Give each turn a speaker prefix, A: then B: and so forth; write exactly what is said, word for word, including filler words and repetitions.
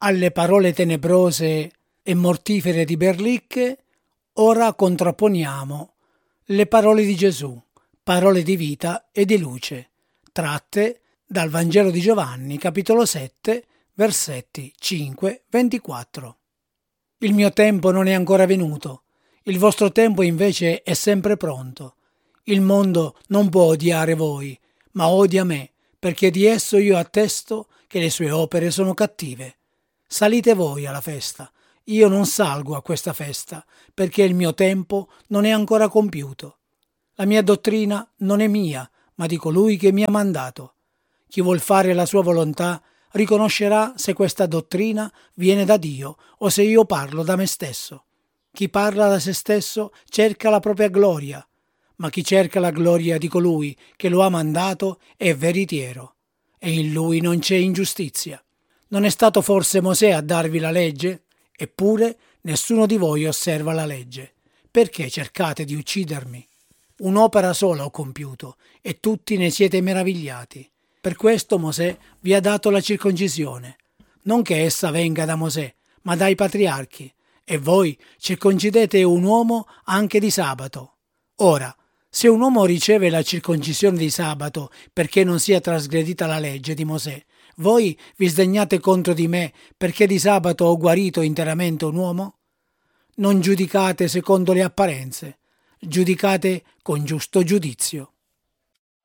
A: alle parole tenebrose e mortifere di Berlicche, ora contrapponiamo le parole di Gesù, parole di vita e di luce, tratte dal Vangelo di Giovanni, capitolo sette, versetti cinque ventiquattro. Il mio tempo non è ancora venuto, il vostro tempo invece è sempre pronto. Il mondo non può odiare voi, ma odia me, perché di esso io attesto che le sue opere sono cattive. Salite voi alla festa, io non salgo a questa festa, perché il mio tempo non è ancora compiuto. La mia dottrina non è mia, ma di colui che mi ha mandato. Chi vuol fare la sua volontà riconoscerà se questa dottrina viene da Dio o se io parlo da me stesso. Chi parla da se stesso cerca la propria gloria, ma chi cerca la gloria di colui che lo ha mandato è veritiero, e in lui non c'è ingiustizia. Non è stato forse Mosè a darvi la legge? Eppure nessuno di voi osserva la legge. Perché cercate di uccidermi? Un'opera sola ho compiuto, e tutti ne siete meravigliati. Per questo Mosè vi ha dato la circoncisione, non che essa venga da Mosè, ma dai patriarchi, e voi circoncidete un uomo anche di sabato. Ora, se un uomo riceve la circoncisione di sabato perché non sia trasgredita la legge di Mosè, voi vi sdegnate contro di me perché di sabato ho guarito interamente un uomo? Non giudicate secondo le apparenze, giudicate con giusto giudizio.